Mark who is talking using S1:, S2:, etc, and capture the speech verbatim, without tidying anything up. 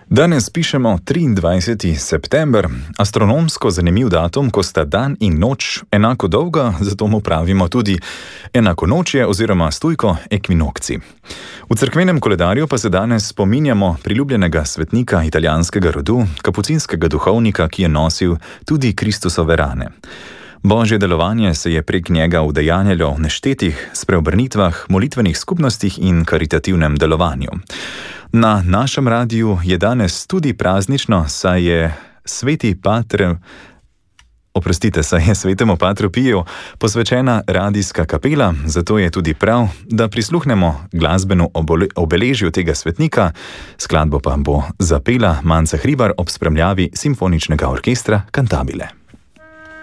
S1: Danes pišemo triindvajseti september, astronomsko zanimiv datum, ko sta dan in noč enako dolga, zato mu pravimo tudi enakonočje oziroma stojko ekvinokci. V cerkvenem koledarju pa se danes spominjamo priljubljenega svetnika italijanskega rodu, kapucinskega duhovnika, ki je nosil tudi Kristusove rane. Božje delovanje se je prek njega udejanjalo v neštetih spreobrnitvah, molitvenih skupnostih in karitativnem delovanju. Na našem radiju je danes tudi praznično, saj je sveti pater, oprostite, saj je svetemu patru Piju posvečena radijska kapela, zato je tudi prav, da prisluhnemo glasbenu obeležju tega svetnika, skladbo pa bo zapela Manca Hribar ob spremljavi simfoničnega orkestra Cantabile.